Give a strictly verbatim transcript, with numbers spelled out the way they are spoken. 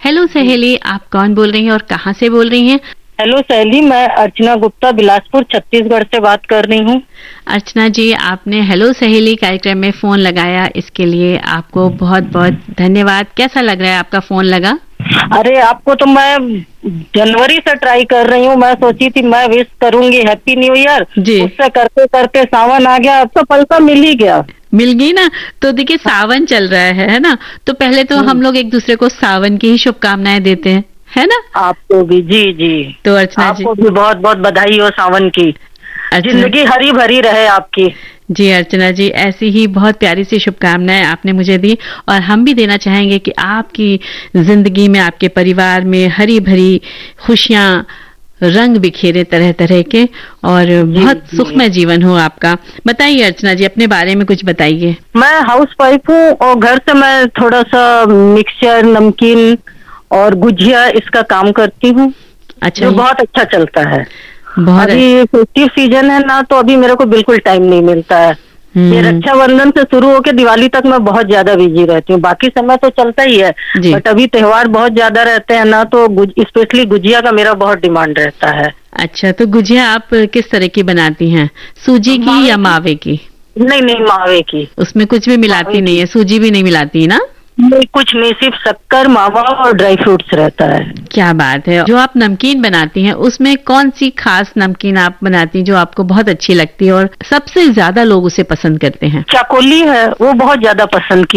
Hello सहेली, आप कौन बोल रही हैं और कहाँ से बोल रही हैं? हेलो सहेली, मैं अर्चना गुप्ता बिलासपुर छत्तीसगढ़ से बात कर रही हूँ। अर्चना जी, आपने हेलो सहेली कार्यक्रम में फोन लगाया, इसके लिए आपको बहुत बहुत धन्यवाद। कैसा लग रहा है आपका फोन लगा? अरे आपको तो मैं जनवरी से ट्राई कर रही हूँ। मैं सोची थी मैं विश करूंगी हैप्पी न्यू ईयर, उससे करते करते सावन आ गया, अब तो पलका मिल ही गया। मिल गई ना। तो देखिए सावन चल रहा है है ना, तो पहले तो हम लोग एक दूसरे को सावन की ही शुभकामनाएं देते हैं, है ना? आपको भी। जी जी, तो अर्चना जी आपको भी बहुत बहुत बधाई हो सावन की। जिंदगी हरी भरी रहे आपकी। जी अर्चना जी, ऐसी ही बहुत प्यारी सी शुभकामनाएं आपने मुझे दी, और हम भी देना चाहेंगे कि आपकी जिंदगी में, आपके परिवार में हरी भरी खुशियां, रंग बिखेरे तरह तरह के, और बहुत सुखमय जीवन हो आपका। बताइए अर्चना जी, अपने बारे में कुछ बताइए। मैं हाउस वाइफ हूँ और घर से मैं थोड़ा सा मिक्सचर, नमकीन और गुजिया इसका काम करती हूँ। अच्छा, जो बहुत अच्छा चलता है। बहुत अभी फेस्टिव सीजन है ना, तो अभी मेरे को बिल्कुल टाइम नहीं मिलता है। ये रक्षाबंधन से शुरू होकर दिवाली तक मैं बहुत ज्यादा बिजी रहती हूँ। बाकी समय तो चलता ही है, बट अभी त्योहार बहुत ज्यादा रहते हैं ना, तो स्पेशली गुजिया का मेरा बहुत डिमांड रहता है। अच्छा, तो गुजिया आप किस तरह की बनाती हैं? सूजी की या मावे की? नहीं नहीं, मावे की। उसमें कुछ भी मिलाती नहीं है? सूजी भी नहीं मिलाती ना? नहीं, कुछ नहीं, सिर्फ शक्कर, मावा और ड्राई फ्रूट्स रहता है। क्या बात है। जो आप नमकीन बनाती हैं, उसमें कौन सी खास नमकीन आप बनाती हैं जो आपको बहुत अच्छी लगती है और सबसे ज्यादा लोग उसे पसंद करते हैं? चाकोली है, वो बहुत ज्यादा पसंद की